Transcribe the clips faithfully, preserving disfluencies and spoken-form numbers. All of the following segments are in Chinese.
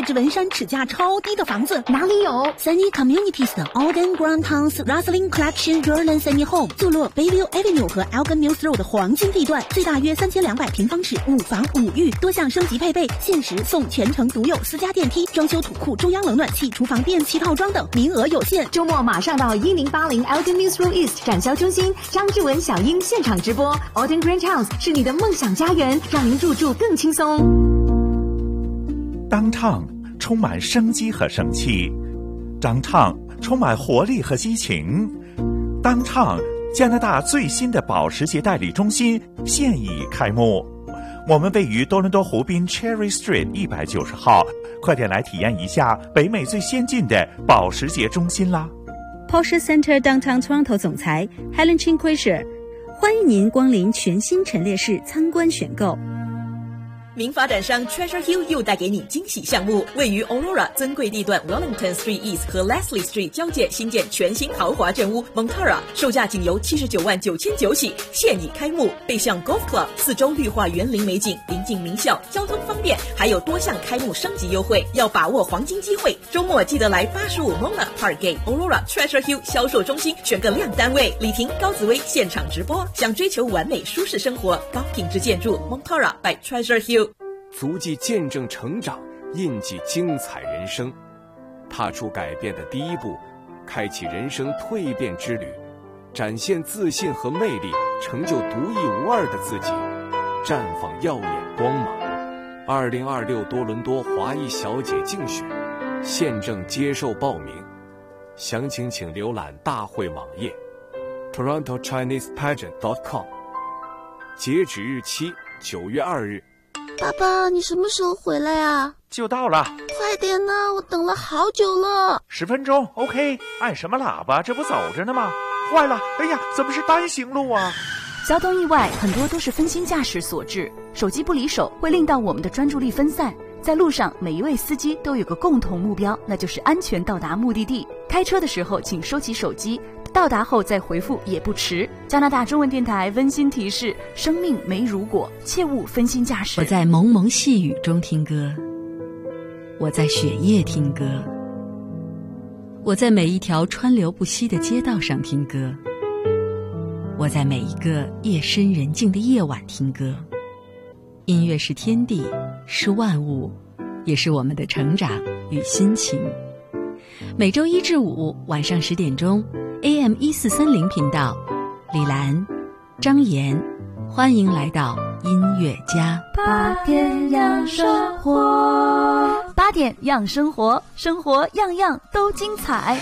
指纹山尺价超低的房子哪里有？ Sunny Communities 的 Alden Grand Towns Rosslyn Collection Berlin Sunny Home 坐落 Bayview Avenue 和 Elgin Mills Road 的黄金地段，最大约三千两百平方尺，五房五浴，多项升级配备，限时送全程独有私家电梯，装修土库、中央冷暖气、厨房电器套装等，名额有限。 周末马上到一零八零 Elgin Mills Road East 展销中心，张志文、小英现场直播。Alden Grand Towns 是你的梦想家园，让您入住更轻松。 Downtown 充满生机和生气， Downtown 充满活力和激情。 Downtown 加拿大最新的保时捷代理中心现已开幕，我们位于多伦多湖滨 Cherry Street 一百九十号，快点来体验一下北美最先进的保时捷中心啦。 Porsche Center Downtown Toronto 总裁 Helen Chin-Quisher 欢迎您光临全新陈列室参观选购。 名发展商 Treasure Hill 又带给你惊喜项目，位于 Aurora 尊贵地段 Wellington Street East 和 Leslie Street 交界新建全新豪华镇屋 Montara， 售价仅由七十九万九千九起，现已开幕。背向 Golf Club， 四周绿化园林美景，临近名校，交通方便，还有多项开幕升级优惠，要把握黄金机会。周末记得来八十五 Mona Parkgate Aurora Treasure Hill 销售中心选个亮单位。李婷、高紫薇现场直播。想追求完美舒适生活，高品质建筑 Montara by Treasure Hill。 足迹见证成长，印记精彩人生，踏出改变的第一步，开启人生蜕变之旅，展现自信和魅力，成就独一无二的自己，绽放耀眼光芒。二零二六多伦多华裔小姐竞选现正接受报名，详情请浏览大会网页 toronto chinese pageant dot com， 截止日期九月二日。 爸爸，你什么时候回来啊？ 就到了， 快点呢，我等了好久了。 十分钟 OK， 按什么喇叭？这不走着呢吗？坏了，哎呀，怎么是单行路啊？ 交通意外很多都是分心驾驶所致，手机不离手会令到我们的专注力分散。在路上，每一位司机都有个共同目标，那就是安全到达目的地。开车的时候请收起手机，到达后再回复也不迟。加拿大中文电台温馨提示：生命没如果，切勿分心驾驶。 我在蒙蒙细雨中听歌，我在雪夜听歌，我在每一条川流不息的街道上听歌，我在每一个夜深人静的夜晚听歌。音乐是天地，是万物，也是我们的成长与心情。每周一至五晚上十点钟 A M 一四三零频道，李兰、张岩，欢迎来到音乐家。 八点养生活，八点养生活，生活样样都精彩。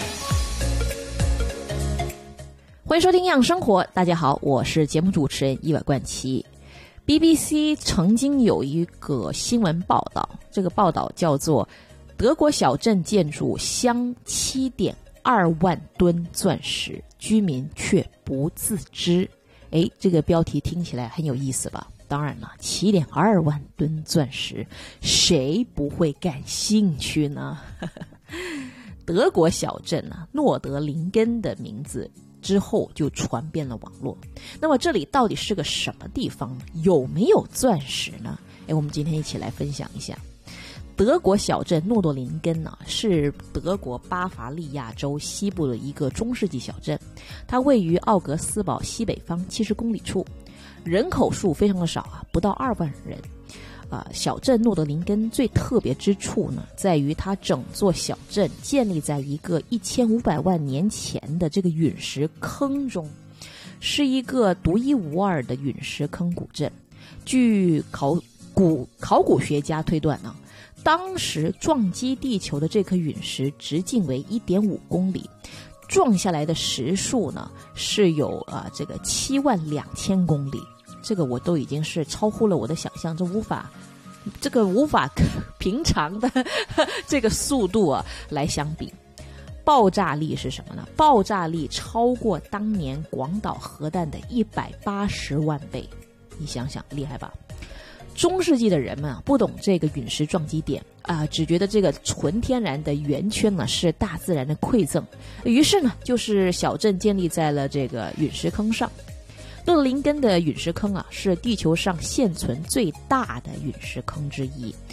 欢迎收听养生活，大家好，我是节目主持人伊婉冠琪。B B C 曾经有一个新闻报道，这个报道叫做德国小镇建筑镶 七点二万吨钻石，居民却不自知。诶，这个标题听起来很有意思吧？当然了 ,七点二万吨钻石，谁不会感兴趣呢？德国小镇啊，诺德林根的名字之后就传遍了网络。那么这里到底是个什么地方呢？有没有钻石呢？诶，我们今天一起来分享一下。德国小镇诺德林根呢、啊，是德国巴伐利亚州西部的一个中世纪小镇，它位于奥格斯堡西北方七十公里处，人口数非常的少啊，不到二万人。啊、呃，小镇诺德林根最特别之处呢，在于它整座小镇建立在一个一千五百万年前的这个陨石坑中，是一个独一无二的陨石坑古镇。据考古考古学家推断呢，当时撞击地球的这颗陨石直径为 一点五公里，撞下来的石数呢是有啊、呃、这个七万两千公里。这个我都已经是超乎了我的想象，这无法这个无法平常的这个速度啊来相比。爆炸力是什么呢？爆炸力超过当年广岛核弹的一百八十万倍，你想想厉害吧？中世纪的人们啊，不懂这个陨石撞击点啊、呃，只觉得这个纯天然的圆圈呢是大自然的馈赠，于是呢，就是小镇建立在了这个陨石坑上。诺德林根的陨石坑啊，是地球上现存最大的陨石坑之一，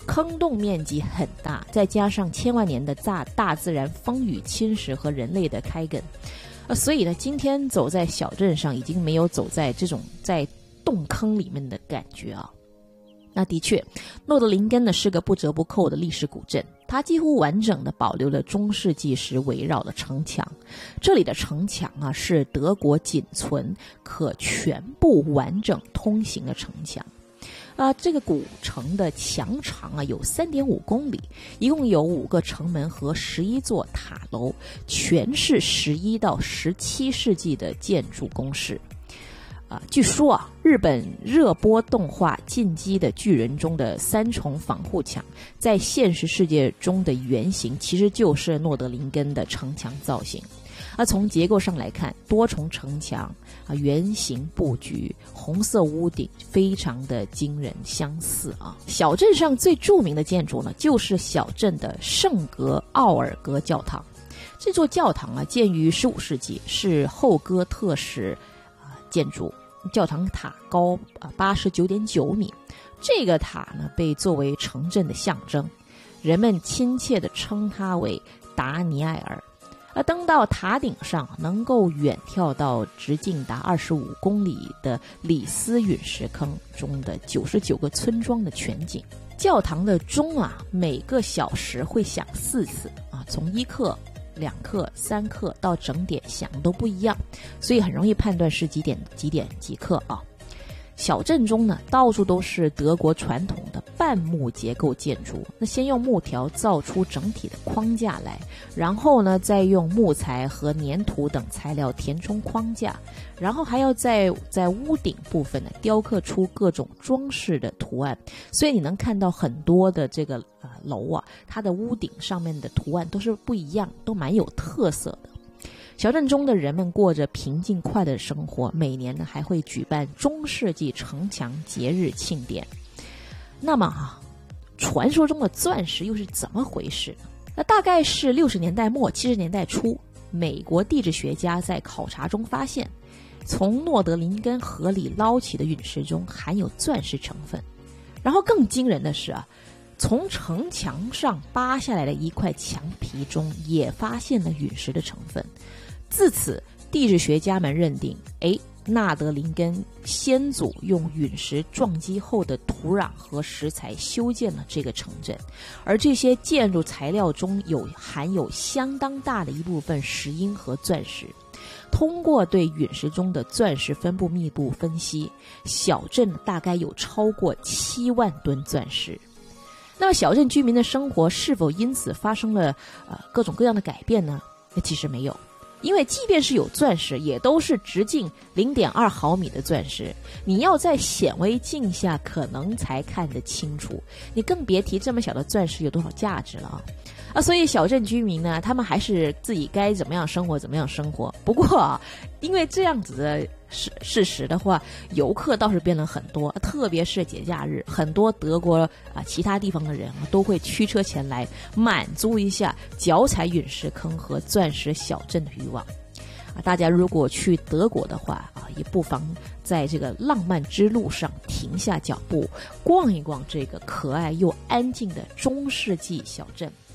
坑洞面积很大，再加上千万年的大大自然风雨侵蚀和人类的开垦，呃，所以呢，今天走在小镇上，已经没有走在这种在洞坑里面的感觉啊。那的确，诺德林根呢是个不折不扣的历史古镇，它几乎完整的保留了中世纪时围绕的城墙。这里的城墙啊，是德国仅存可全部完整通行的城墙。啊，这个古城的墙长啊有 三点五公里，一共有五个城门和十一座塔楼，全是十一到十七世纪的建筑工事。啊，据说啊，日本热播动画《进击的巨人》中的三重防护墙，在现实世界中的原型其实就是诺德林根的城墙造型。而从结构上来看，多重城墙啊，圆形布局，红色屋顶，非常的惊人相似啊。小镇上最著名的建筑呢，就是小镇的圣格奥尔格教堂。这座教堂啊，建于十五世纪，是后哥特式啊建筑。教堂塔高啊八十九点九米，这个塔呢被作为城镇的象征，人们亲切地称它为达尼埃尔。而登到塔顶上，能够远眺到直径达二十五公里的里斯陨石坑中的九十九个村庄的全景。教堂的钟啊，每个小时会响四次啊，从一刻、两刻、三刻到整点响都不一样，所以很容易判断是几点几点几刻啊。小镇中呢，到处都是德国传统的半木结构建筑。那先用木条造出整体的框架来，然后呢，再用木材和粘土等材料填充框架，然后还要在在屋顶部分呢雕刻出各种装饰的图案。所以你能看到很多的这个呃楼啊，它的屋顶上面的图案都是不一样，都蛮有特色的。小镇中的人们过着平静快乐的生活，每年呢还会举办中世纪城墙节日庆典。那么啊，传说中的钻石又是怎么回事呢？那大概是六十年代末七十年代初，美国地质学家在考察中发现，从诺德林根河里捞起的陨石中含有钻石成分。然后更惊人的是啊，从城墙上扒下来的一块墙皮中也发现了陨石的成分。自此，地质学家们认定，诶，纳德林根先祖用陨石撞击后的土壤和石材修建了这个城镇，而这些建筑材料中有含有相当大的一部分石英和钻石。通过对陨石中的钻石分布密度分析，小镇大概有超过七万吨钻石。那么小镇居民的生活是否因此发生了呃各种各样的改变呢？那其实没有。因为即便是有钻石，也都是直径 零点二毫米的钻石，你要在显微镜下可能才看得清楚，你更别提这么小的钻石有多少价值了啊！啊，所以小镇居民呢，他们还是自己该怎么样生活怎么样生活。不过啊，因为这样子的事事实的话，游客倒是变了很多，特别是节假日，很多德国啊其他地方的人啊都会驱车前来，满足一下脚踩陨石坑和钻石小镇的欲望。啊，大家如果去德国的话啊，也不妨在这个浪漫之路上停下脚步，逛一逛这个可爱又安静的中世纪小镇。